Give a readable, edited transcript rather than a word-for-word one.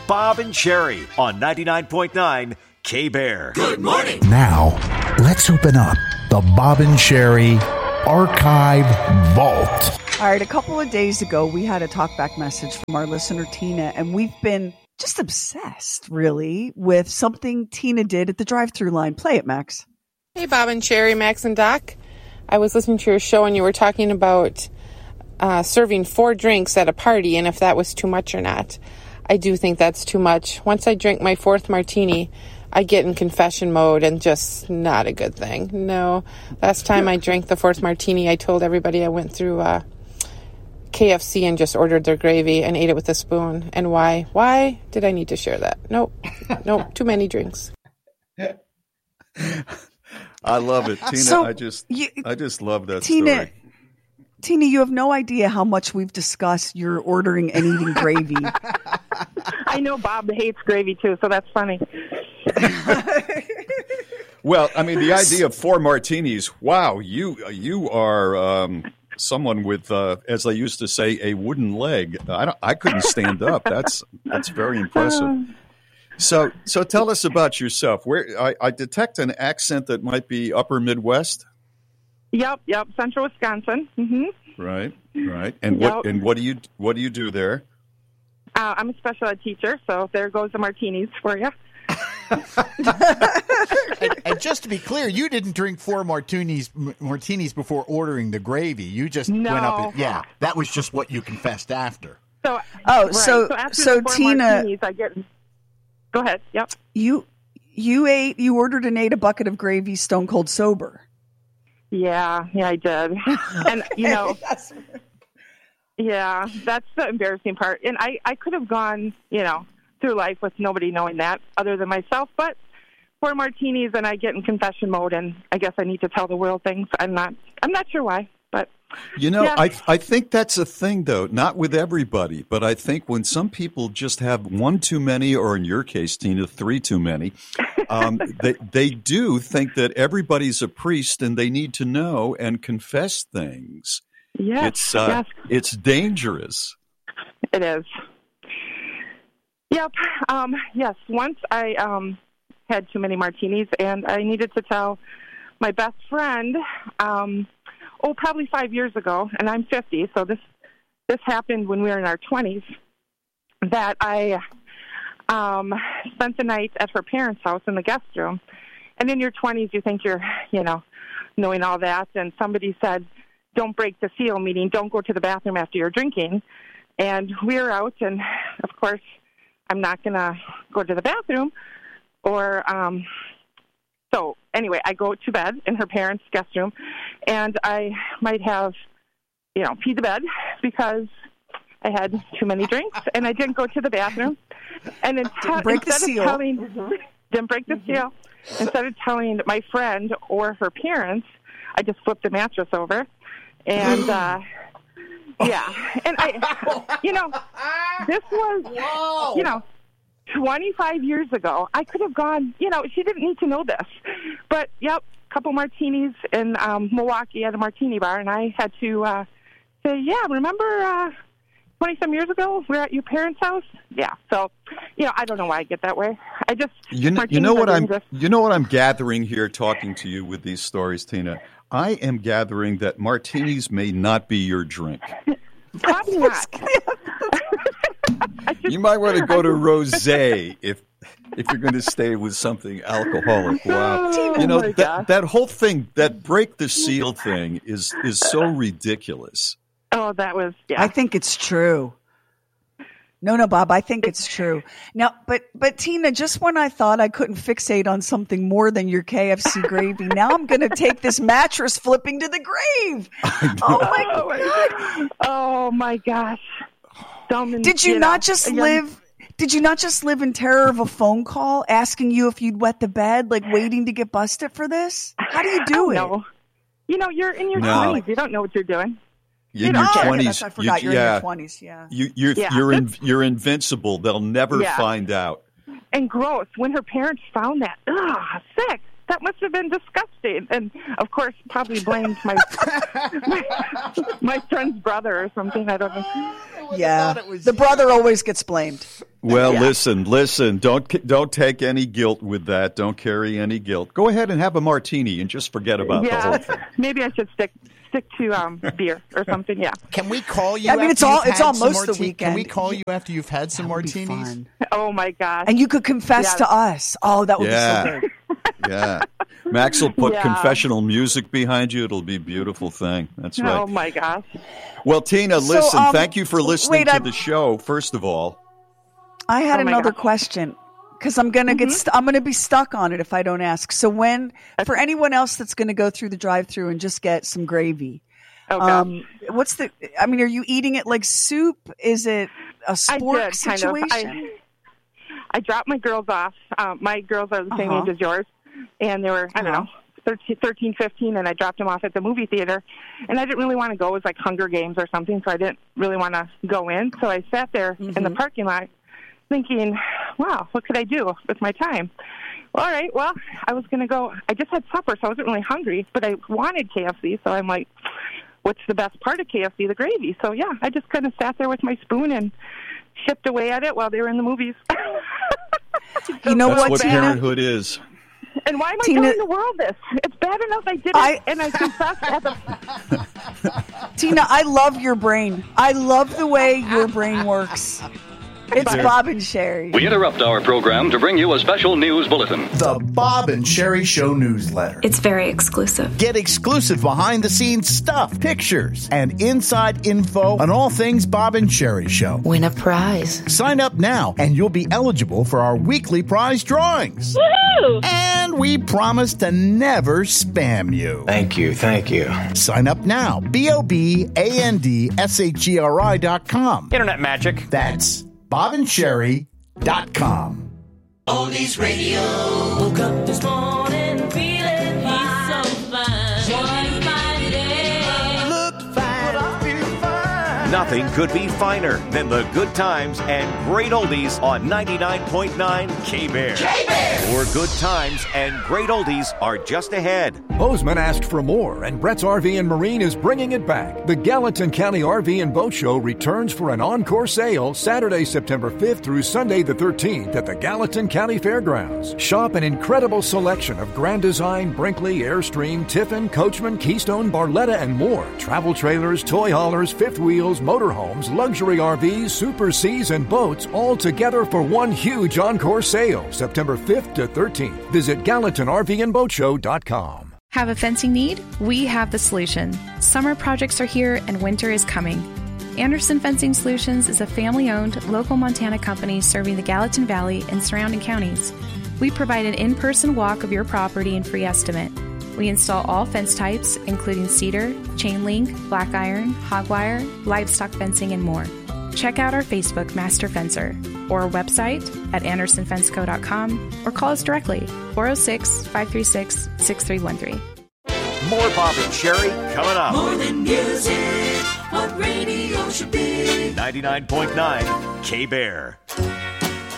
Bob and Sherry on 99.9 K-Bear. Good morning. Now, let's open up the Bob and Sherry Archive Vault. All right, a couple of days ago, we had a talkback message from our listener, Tina, and we've been just obsessed, really, with something Tina did at the drive-thru line. Play it, Max. Hey, Bob and Sherry, Max and Doc. I was listening to your show, and you were talking about serving 4 drinks at a party, and if that was too much or not. I do think that's too much. Once I drink my 4th martini, I get in confession mode and just not a good thing. No. Last time I drank the 4th martini, I told everybody I went through KFC and just ordered their gravy and ate it with a spoon. And why? Why did I need to share that? Nope. Too many drinks. I love it, Tina. So, I just love that Tina, story. Tina, you have no idea how much we've discussed your ordering and eating gravy. I know Bob hates gravy too, so that's funny. Well, I mean, the idea of 4 martinis. Wow, you are someone with, as they used to say, a wooden leg. I couldn't stand up. That's very impressive. So tell us about yourself. Where I detect an accent that might be Upper Midwest. Yep, Central Wisconsin. Mm-hmm. Right. And what do you do there? I'm a special ed teacher, so there goes the martinis for you. and just to be clear, you didn't drink 4 martinis before ordering the gravy. You just went up. That was just what you confessed after. So so Tina, martinis, I get. Go ahead. Yep. You ordered and ate a bucket of gravy stone cold sober. Yeah, I did. And yeah, that's the embarrassing part. And I could have gone, through life with nobody knowing that other than myself, but 4 martinis and I get in confession mode, and I guess I need to tell the world things. I'm not sure why, but yeah. I think that's a thing, though, not with everybody, but I think when some people just have 1 too many, or in your case, Tina, 3 too many, they do think that everybody's a priest and they need to know and confess things. Yes, it's dangerous. It is. Yep. Yes. Once I had too many martinis, and I needed to tell my best friend. Probably 5 years ago, and I'm 50, so this happened when we were in our 20s. That I spent the night at her parents' house in the guest room. And in your 20s, you think you're, knowing all that. And somebody said, "Don't break the seal," meaning don't go to the bathroom after you're drinking. And we were out, and of course, I'm not going to go to the bathroom. So anyway, I go to bed in her parents' guest room, and I might have, peed the bed because I had too many drinks, and I didn't go to the bathroom. And didn't break the seal. Didn't break the seal. Instead of telling my friend or her parents, I just flipped the mattress over, and yeah. And this was, 25 years ago. I could have gone, she didn't need to know this. But, yep, a couple martinis in Milwaukee at a martini bar, and I had to say, yeah, remember 20-some years ago we were at your parents' house? Yeah. So, I don't know why I get that way. I just you know what I'm gathering here talking to you with these stories, Tina. I am gathering that martinis may not be your drink. Probably not. You might want to go to rosé if you're going to stay with something alcoholic. Wow. That whole thing, that break the seal thing is so ridiculous. Oh, that was, yeah. I think it's true. No, Bob, I think it's true. Now, but Tina, just when I thought I couldn't fixate on something more than your KFC gravy, now I'm going to take this mattress flipping to the grave. Oh my God. Oh my gosh. Did you not just live in terror of a phone call asking you if you'd wet the bed, like waiting to get busted for this? How do you do it? No. You're in your 20s. You don't know what you're doing. In your 20s. I forgot you're in your 20s, yeah. You're invincible. They'll never find out. And gross. When her parents found that, sick. That must have been disgusting. And, of course, probably blamed my friend's brother or something. I don't know. Yeah. The brother always gets blamed. Well, listen. Don't take any guilt with that. Don't carry any guilt. Go ahead and have a martini and just forget about the whole thing. Maybe I should stick to beer or something. Yeah. Can we call you? I mean, it's almost the weekend. Can we call you after you've had some martinis? Oh my gosh! And you could confess to us. Oh, that would be so good. Yeah. Max will put confessional music behind you. It'll be a beautiful thing. That's right. Oh my gosh! Well, Tina, listen. Thank you for listening to the show. First of all. I had another question because I'm gonna I'm gonna be stuck on it if I don't ask. So for anyone else that's gonna go through the drive-through and just get some gravy, are you eating it like soup? Is it a spork situation? Kind of. I dropped my girls off. My girls are the same age as yours, and they were 13, 15, and I dropped them off at the movie theater. And I didn't really want to go. It was like Hunger Games or something, so I didn't really want to go in. So I sat there in the parking lot, thinking, wow, what could I do with my time? All right, well, I was going to go. I just had supper, so I wasn't really hungry, but I wanted KFC, so I'm like, what's the best part of KFC? The gravy. So, yeah, I just kind of sat there with my spoon and chipped away at it while they were in the movies. You know That's what parenthood is. And why am I telling the world this? It's bad enough I did it, and I confessed at the... Tina, I love your brain. I love the way your brain works. It's Bob and Sherry. We interrupt our program to bring you a special news bulletin. The Bob and Sherry Show newsletter. It's very exclusive. Get exclusive behind-the-scenes stuff, pictures, and inside info on all things Bob and Sherry Show. Win a prize. Sign up now, and you'll be eligible for our weekly prize drawings. Woohoo! And we promise to never spam you. Thank you. Sign up now. BOBANDSHERI.com. Internet magic. That's BobandSherry.com. Oldies Radio. Woke up this morning feeling fine. So fine. Joy fine today. Look fine. I feel fine. Nothing could be finer than the good times and great oldies on 99.9 K-Bear. K-Bear! More good times and great oldies are just ahead. Bozeman asked for more, and Brett's RV and Marine is bringing it back. The Gallatin County RV and Boat Show returns for an encore sale Saturday, September 5th through Sunday the 13th at the Gallatin County Fairgrounds. Shop an incredible selection of Grand Design, Brinkley, Airstream, Tiffin, Coachman, Keystone, Barletta, and more. Travel trailers, toy haulers, fifth wheels, motorhomes, luxury RVs, Super Cs, and boats all together for one huge encore sale September 5th to 13th. Visit GallatinRVandBoatShow.com. Have a fencing need? We have the solution. Summer projects are here and winter is coming. Anderson Fencing Solutions is a family-owned, local Montana company serving the Gallatin Valley and surrounding counties. We provide an in-person walk of your property and free estimate. We install all fence types, including cedar, chain link, black iron, hog wire, livestock fencing, and more. Check out our Facebook, Master Fencer, or our website at AndersonFenceCo.com, or call us directly, 406-536-6313. More Bob and Sherry coming up. More than music, what radio should be. 99.9 K-Bear.